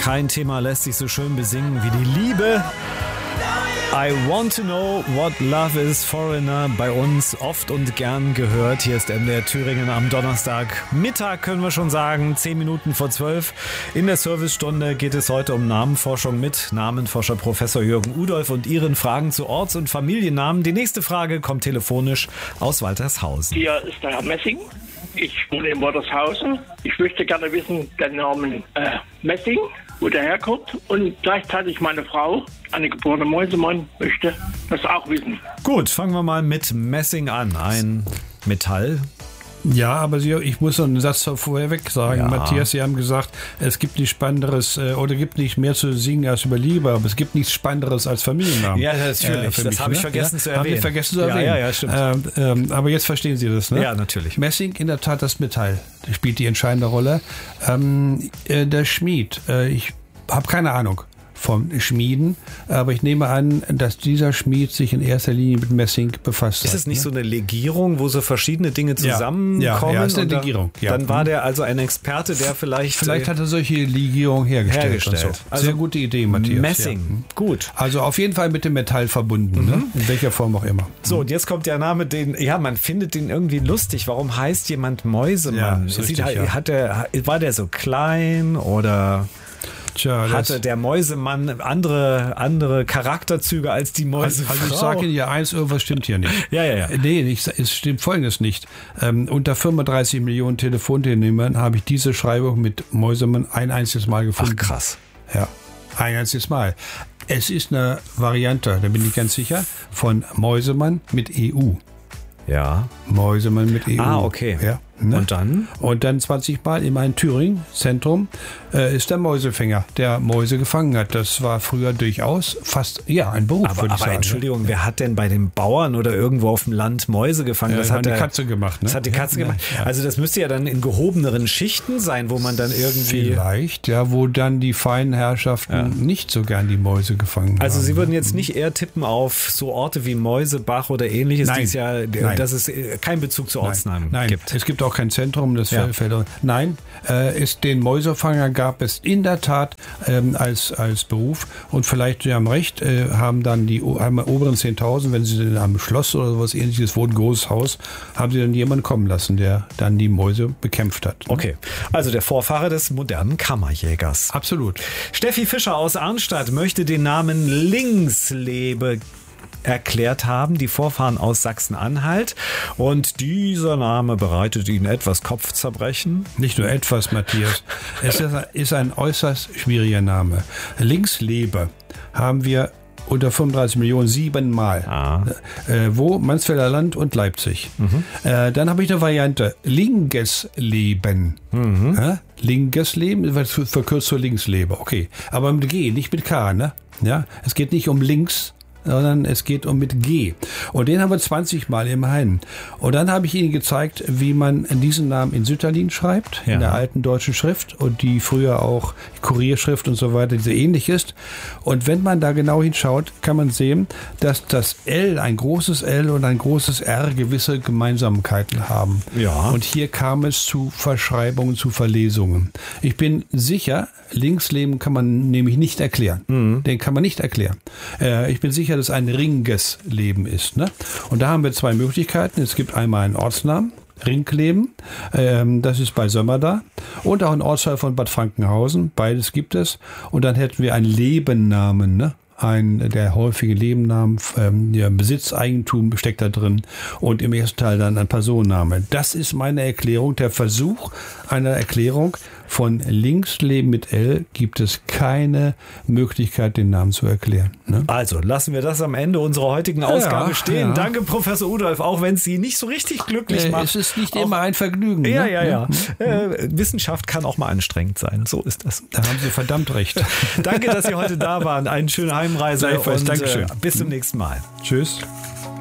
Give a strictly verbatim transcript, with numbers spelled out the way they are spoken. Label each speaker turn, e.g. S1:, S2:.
S1: Kein Thema lässt sich so schön besingen wie die Liebe. I want to know what love is, Foreigner, bei uns oft und gern gehört. Hier ist M D R Thüringen am Donnerstag Mittag, können wir schon sagen, zehn Minuten vor zwölf. In der Servicestunde geht es heute um Namenforschung mit Namenforscher Professor Jürgen Udolph und Ihren Fragen zu Orts- und Familiennamen. Die nächste Frage kommt telefonisch aus Waltershausen.
S2: Hier ist der Herr Messing. Ich wohne in Waltershausen. Ich möchte gerne wissen, den Namen äh, Messing, wo der herkommt. Und gleichzeitig meine Frau, eine geborene Mäusemann, möchte das auch wissen.
S1: Gut, fangen wir mal mit Messing an. Ein Metall.
S3: Ja, aber Sie, ich muss noch einen Satz vorher weg sagen.
S1: Ja.
S3: Matthias, Sie haben gesagt, es gibt nichts Spannenderes äh, oder gibt nicht mehr zu singen als über Liebe, aber es gibt nichts Spannenderes als Familiennamen.
S1: Ja, natürlich.
S3: Äh,
S1: das habe ich
S3: ne?
S1: vergessen
S3: ja?
S1: zu erwähnen.
S3: Haben wir vergessen zu
S1: ja,
S3: erwähnen.
S1: Ja, ja, stimmt.
S3: Ähm, ähm, aber jetzt verstehen Sie das, ne?
S1: Ja, natürlich.
S3: Messing, in der Tat das Metall. Das spielt die entscheidende Rolle. Ähm, äh, der Schmied, äh, ich habe keine Ahnung vom Schmieden, aber ich nehme an, dass dieser Schmied sich in erster Linie mit Messing befasst hat.
S1: Ist es nicht
S3: ne?
S1: so eine Legierung, wo so verschiedene Dinge zusammenkommen?
S3: Ja, ja, ja, ist eine
S1: und
S3: Legierung. Ja.
S1: Dann war der also ein Experte, der vielleicht...
S3: Vielleicht hat er solche Legierungen hergestellt.
S1: hergestellt.
S3: Und so.
S1: Also
S3: sehr gute Idee, Matthias.
S1: Messing,
S3: ja.
S1: gut.
S3: Also auf jeden Fall mit dem Metall verbunden, mhm. ne? In welcher Form auch immer.
S1: So, und jetzt kommt der Name, den, ja, man findet den irgendwie lustig. Warum heißt jemand Mäusemann?
S3: Ja, ist richtig,
S1: Sieht,
S3: ja.
S1: hat der, war der so klein oder...
S3: Tja,
S1: hatte der Mäusemann andere, andere Charakterzüge als die Mäusefrau?
S3: Also ich sage Ihnen ja eins, irgendwas stimmt hier nicht.
S1: Ja, ja, ja.
S3: Nee, ich, es stimmt Folgendes nicht. Ähm, unter fünfunddreißig Millionen Telefonteilnehmern habe ich diese Schreibung mit Mäusemann ein einziges Mal gefunden.
S1: Ach, krass.
S3: Ja, ein einziges Mal. Es ist eine Variante, da bin ich ganz sicher, von Mäusemann mit E U.
S1: Ja.
S3: Mäusemann mit E U.
S1: Ah, okay.
S3: Ja, ne?
S1: Und dann?
S3: Und dann zwanzig Mal in meinem Thüringen-Zentrum äh, ist der Mäusefänger, der Mäuse gefangen hat. Das war früher durchaus fast, ja, ein Beruf,
S1: Aber,
S3: würde ich
S1: aber
S3: sagen.
S1: Entschuldigung, wer hat denn bei den Bauern oder irgendwo auf dem Land Mäuse gefangen?
S3: Ja,
S1: das
S3: das
S1: hat
S3: hat die
S1: der,
S3: Katze gemacht. Ne?
S1: Das hat die Katze
S3: ja,
S1: gemacht.
S3: Ja.
S1: Also das müsste ja dann in gehobeneren Schichten sein, wo man dann irgendwie...
S3: Vielleicht, ja, wo dann die feinen Herrschaften
S1: Ja.
S3: nicht so gern die Mäuse gefangen haben.
S1: Also Sie würden jetzt nicht eher tippen auf so Orte wie Mäusebach oder ähnliches,
S3: Nein.
S1: die es ja,
S3: Nein.
S1: dass es keinen Bezug zu Ortsnamen
S3: Nein,
S1: gibt.
S3: es gibt auch kein Zentrum, das
S1: Ja.
S3: fällt. Nein, äh, es, den Mäusefanger gab es in der Tat ähm, als, als Beruf. Und vielleicht, Sie haben recht, äh, haben dann die haben oberen zehntausend, wenn Sie in einem Schloss oder sowas ähnliches wohnen, ein großes Haus, haben Sie dann jemanden kommen lassen, der dann die Mäuse bekämpft hat.
S1: Okay, also der Vorfahre des modernen Kammerjägers.
S3: Absolut.
S1: Steffi Fischer aus Arnstadt möchte den Namen Linkslebe erklärt haben, die Vorfahren aus Sachsen-Anhalt. Und dieser Name bereitet Ihnen etwas Kopfzerbrechen.
S3: Nicht nur etwas, Matthias. Es ist ein äußerst schwieriger Name. Linkslebe haben wir unter fünfunddreißig Millionen siebenmal.
S1: Ah.
S3: Äh, wo? Mansfelder Land und Leipzig. Mhm. Äh, dann habe ich eine Variante. Lingesleben. Mhm. Ja? Lingesleben wird verkürzt zu Linkslebe. Okay. Aber mit G, nicht mit K, ne? Ja? Es geht nicht um links, sondern es geht um mit G. Und den haben wir zwanzig Mal immerhin. Und dann habe ich Ihnen gezeigt, wie man diesen Namen in Sütterlin schreibt,
S1: ja.
S3: in der alten deutschen Schrift und die früher auch Kurierschrift und so weiter, die so ähnlich ist. Und wenn man da genau hinschaut, kann man sehen, dass das L, ein großes L und ein großes R gewisse Gemeinsamkeiten haben.
S1: Ja.
S3: Und hier kam es zu Verschreibungen, zu Verlesungen. Ich bin sicher, Linksleben kann man nämlich nicht erklären. Mhm. Den kann man nicht erklären. Äh, ich bin sicher, dass ein Ringesleben ist. Ne? Und da haben wir zwei Möglichkeiten. Es gibt einmal einen Ortsnamen, Ringleben, ähm, das ist bei Sömmerda, und auch ein Ortsteil von Bad Frankenhausen. Beides gibt es. Und dann hätten wir einen Lebennamen, ne? Ein der häufige Lebennamen, ähm, der Besitzeigentum steckt da drin und im ersten Teil dann ein Personenname. Das ist meine Erklärung, der Versuch einer Erklärung. Von Linksleben mit L gibt es keine Möglichkeit, den Namen zu erklären. Ne?
S1: Also lassen wir das am Ende unserer heutigen Ausgabe
S3: ja,
S1: stehen.
S3: Ja.
S1: Danke, Professor Udolph, auch wenn es Sie nicht so richtig glücklich
S3: äh,
S1: macht.
S3: Es ist nicht
S1: auch,
S3: immer ein Vergnügen.
S1: Ja,
S3: ne?
S1: ja, ja. ja. Äh, Wissenschaft kann auch mal anstrengend sein. So ist das.
S3: Da haben Sie verdammt recht.
S1: Danke, dass Sie heute da waren. Eine schöne Heimreise und
S3: Dankeschön.
S1: Äh, bis zum nächsten Mal.
S3: Tschüss.